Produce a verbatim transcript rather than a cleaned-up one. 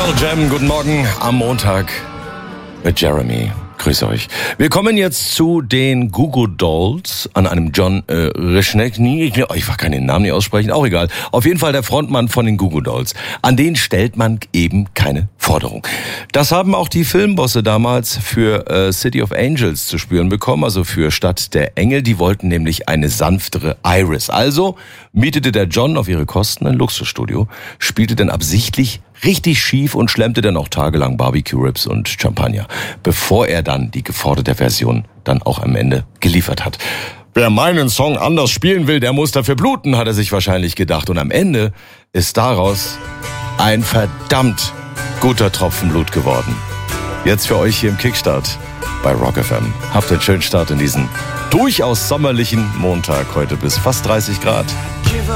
Pearl Jam, guten Morgen am Montag mit Jeremy. Grüße euch. Wir kommen jetzt zu den Goo Goo Dolls an einem John äh, Reshneckny. Ich, ich kann den Namen nicht aussprechen, auch egal. Auf jeden Fall der Frontmann von den Goo Goo Dolls. An den stellt man eben keine Forderung. Das haben auch die Filmbosse damals für äh, City of Angels zu spüren bekommen, also für Stadt der Engel. Die wollten nämlich eine sanftere Iris. Also mietete der John auf ihre Kosten ein Luxusstudio, spielte dann absichtlich richtig schief und schlemmte dann auch tagelang Barbecue-Ribs und Champagner, bevor er dann die geforderte Version dann auch am Ende geliefert hat. Wer meinen Song anders spielen will, der muss dafür bluten, hat er sich wahrscheinlich gedacht. Und am Ende ist daraus ein verdammt guter Tropfen Blut geworden. Jetzt für euch hier im Kickstart bei Rock F M. Habt einen schönen Start in diesen durchaus sommerlichen Montag heute bis fast dreißig Grad.